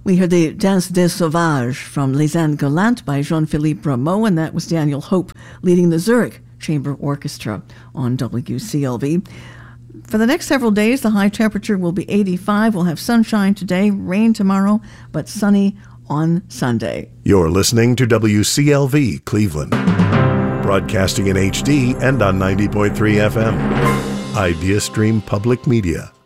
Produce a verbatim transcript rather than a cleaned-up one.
We heard the Danse des Sauvages from Les Annes Galantes by Jean-Philippe Rameau, and that was Daniel Hope leading the Zurich Chamber Orchestra on W C L V. For the next several days, the high temperature will be eighty-five. We'll have sunshine today, rain tomorrow, but sunny on Sunday. You're listening to W C L V Cleveland, broadcasting in H D and on ninety point three F M. IdeaStream Public Media.